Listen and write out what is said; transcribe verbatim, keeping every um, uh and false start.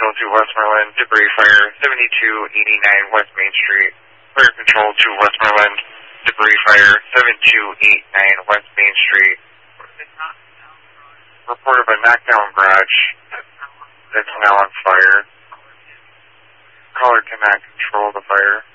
Control to Westmoreland, debris fire, seventy-two eighty-nine West Main Street. Fire Control to Westmoreland, debris fire, seventy-two eighty-nine West Main Street. Report of a knockdown garage that's now on fire. Caller cannot control the fire.